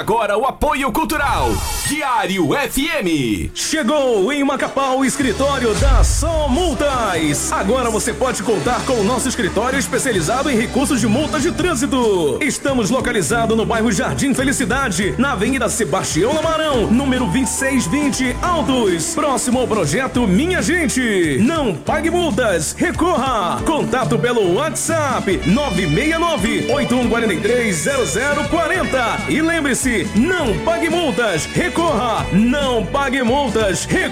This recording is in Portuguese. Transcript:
agora o apoio cultural. Diário FM. Chegou em Macapá o escritório da Só Multas. Agora você pode contar com o nosso escritório especializado em recursos de multas de trânsito. Estamos localizados no bairro Jardim Felicidade, na Avenida Sebastião Lamarão, número 2620, Altos. Próximo ao projeto Minha Gente. Não pague multas, recorra. Contato pelo WhatsApp 969-8143-0040. E lembre-se, não pague multas, recorra. Não pague multas, recorra.